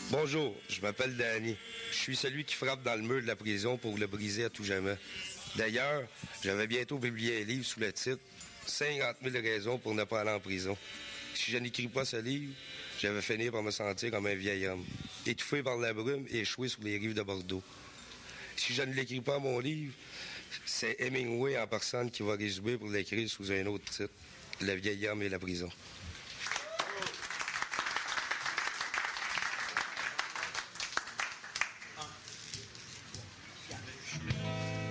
Bonjour, je m'appelle Danny. Je suis celui qui frappe dans le mur de la prison pour le briser à tout jamais. D'ailleurs, j'avais bientôt publié un livre sous le titre « 50 000 raisons pour ne pas aller en prison ». Si je n'écris pas ce livre, je vais finir par me sentir comme un vieil homme, étouffé par la brume et échoué sur les rives de Bordeaux. Si je ne l'écris pas mon livre, c'est Hemingway en personne qui va résumer pour l'écrire sous un autre titre, « Le vieil homme et la prison ».